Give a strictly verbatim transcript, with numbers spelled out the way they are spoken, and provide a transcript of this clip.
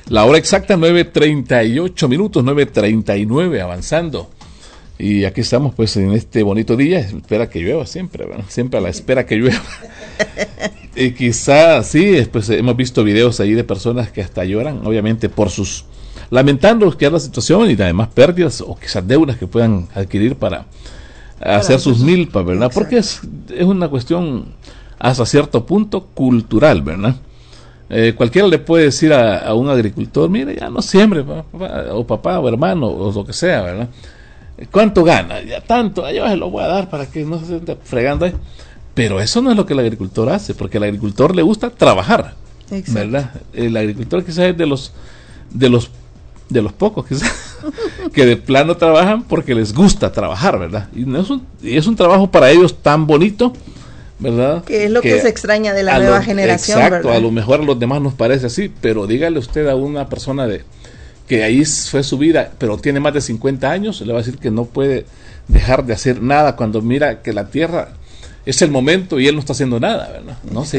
La hora exacta, nueve treinta y ocho minutos, nueve treinta y nueve, avanzando. Y aquí estamos pues en este bonito día, espera que llueva siempre, ¿verdad? Siempre a la espera que llueva. Y quizás sí, pues hemos visto videos ahí de personas que hasta lloran, obviamente por sus, lamentando que es la situación y además pérdidas o quizás deudas que puedan adquirir para, para hacer sus milpas, ¿verdad? Exacto. Porque es, es una cuestión hasta cierto punto cultural, ¿verdad? Eh, cualquiera le puede decir a, a un agricultor, mire, ya no siembre, papá, o papá o hermano o lo que sea, ¿verdad? ¿Cuánto gana? Ya tanto, yo se lo voy a dar para que no se esté fregando ahí. Pero eso no es lo que el agricultor hace, porque al agricultor le gusta trabajar. Exacto. ¿Verdad? El agricultor quizás es de los de los de los pocos quizás que de plano trabajan porque les gusta trabajar, ¿verdad? Y no es un, y es un trabajo para ellos tan bonito, ¿verdad? Que es lo que, que se extraña de la nueva lo, generación, exacto, ¿verdad? A lo mejor a los demás nos parece así, pero dígale usted a una persona de que ahí fue su vida, pero tiene más de cincuenta años, le va a decir que no puede dejar de hacer nada cuando mira que la tierra es el momento y él no está haciendo nada, ¿verdad? No sé.